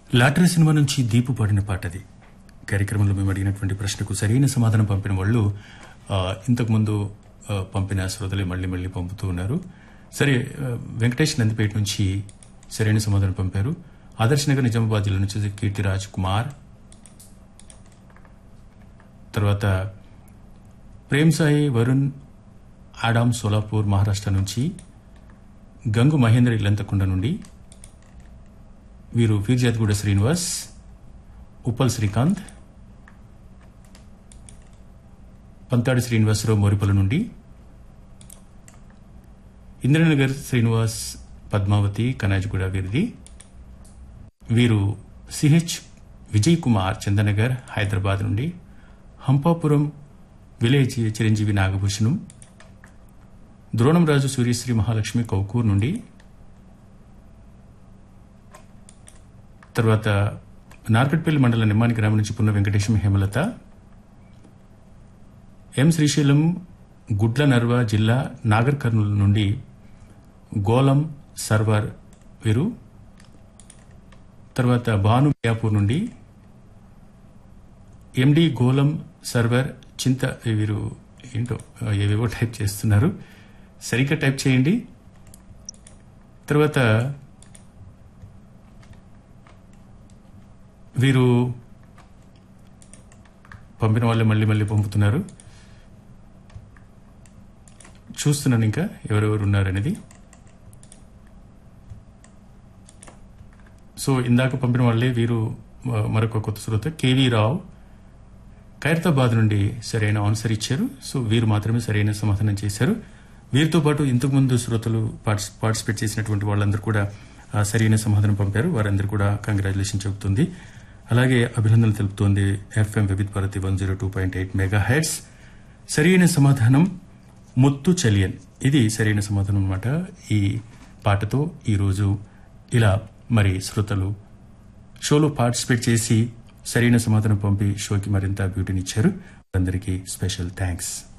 Lottery cinema నుంచి దీపు పాడిన పాట అది. కార్యక్రమంలో మేము అడిగినటువంటి ప్రశ్నకు సరైన సమాధానం పంపిన వాళ్ళు ఇంతకుముందు పంపిన శ్రోతలే మళ్లీ మళ్లీ పంపుతూ ఉన్నారు. సరే, వెంకటేష్ నందిపేట నుంచి సరైన సమాధానం పంపారు. ఆదర్శ్ నగర్ నిజామాబాద్ జిల్లా నుంచి కీర్తిరాజ్ కుమార్, తర్వాత ప్రేమ్ సాయి వరుణ్ ఆడాం సోలాపూర్ మహారాష్ట్ర నుంచి, గంగు మహేంద్ర ఇల్లంతకుండ నుండి, వీరు ఫీర్జాద్గూడ శ్రీనివాస్, ఉప్పల్ శ్రీకాంత్, పంతాడి శ్రీనివాసరావు మోరిపల్లి నుండి, ఇంద్రనగర్ శ్రీనివాస్ పద్మావతి కనాజ్గూడ వీరిది, వీరు సిహెచ్ విజయ్ కుమార్ చందనగర్ హైదరాబాద్ నుండి, హంపాపురం విలేజ్ చిరంజీవి నాగభూషణం, ద్రోణంరాజు సూర్యశ్రీ మహాలక్ష్మి కౌకూర్ నుండి, తర్వాత నార్కట్పల్లి మండల నిమ్మాని గ్రామం నుంచి పున్న వెంకటేశం హేమలత, ఎం శ్రీశైలం గుడ్ల నర్వ జిల్లా నాగర్ కర్నూలు నుండి గోలం సర్వర్ వీరు, తర్వాత భాను మియాపూర్ నుండి ఎండి గోలం సర్వర్ చింత, వీరు ఏంటో ఏవేవో టైప్ చేస్తున్నారు, సరిగ్గా టైప్ చేయండి. తర్వాత వీరు పంపిన వాళ్ళే మళ్ళీ మళ్ళీ పంపుతున్నారు. చూస్తున్నాను ఇంకా ఎవరెవరు ఉన్నారనేది. సో ఇందాక పంపిన వాళ్ళే వీరు. మరొక కొత్త శ్రోత కేవీ రావు ఖైరతాబాద్ నుండి సరైన ఆన్సర్ ఇచ్చారు. సో వీరు మాత్రమే సరైన సమాధానం చేశారు. వీరితో పాటు ఇంతకుముందు శ్రోతలు పార్టిసిపేట్ చేసినటువంటి వాళ్ళందరూ కూడా సరైన సమాధానం పంపారు. వారందరూ కూడా కంగ్రాచులేషన్ చెబుతుంది. అలాగే అభినందనలు తెలుపుతోంది ఎఫ్ఎం వివిధ భారతి 102.8 మెగాహెర్ట్జ్. సరైన సమాధానం ముత్తు చలియన్. ఇది సరైన సమాధానం అన్నమాట. ఈ పాటతో ఈరోజు ఇలా మరి శ్రోతలు షోలో పార్టిసిపేట్ చేసి సరైన సమాధానం పంపి షోకి మరింత బ్యూటీనిచ్చారు. అందరికీ స్పెషల్ థ్యాంక్స్.